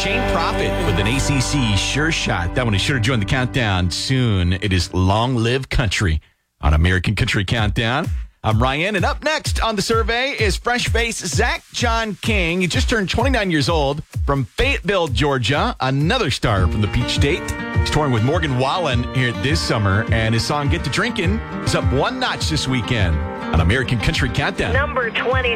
Shane Prophet with an ACC sure shot. That one is sure to join the countdown soon. It is Long Live Country on American Country Countdown. I'm Ryan, and up next on the survey is fresh face Zach John King. He just turned 29 years old from Fayetteville, Georgia, another star from the Peach State. He's touring with Morgan Wallen here this summer, and his song Get to Drinkin' is up one notch this weekend on American Country Countdown. Number 20.